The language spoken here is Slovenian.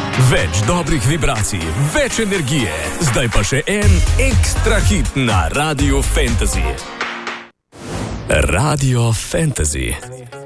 Več dobrih vibracij, več energije. Zdaj pa še en ekstra hit na Radio Fantasy. Radio Fantasy.